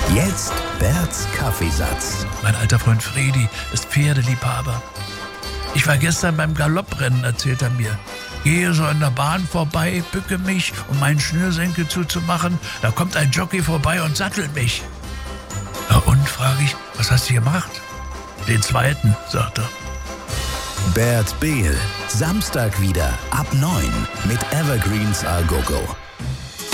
Jetzt Berts Kaffeesatz. Mein alter Freund Fredi ist Pferdeliebhaber. Ich war gestern beim Galopprennen, erzählt er mir. Gehe so an der Bahn vorbei, bücke mich, um meinen Schnürsenkel zuzumachen. Da kommt ein Jockey vorbei und sattelt mich. Na und, frage ich, was hast du gemacht? Den zweiten, sagt er. Bert Behl, Samstag wieder ab 9 mit Evergreens Al Gogo.